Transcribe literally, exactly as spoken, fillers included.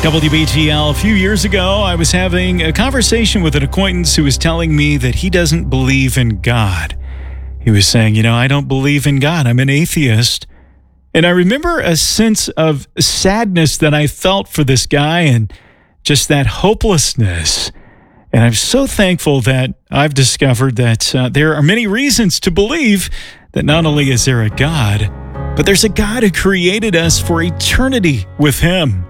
W B G L. A few years ago, I was having a conversation with an acquaintance who was telling me that he doesn't believe in God. He was saying, you know, I don't believe in God. I'm an atheist. And I remember a sense of sadness that I felt for this guy and just that hopelessness. And I'm so thankful that I've discovered that uh, there are many reasons to believe that not only is there a God, but there's a God who created us for eternity with Him.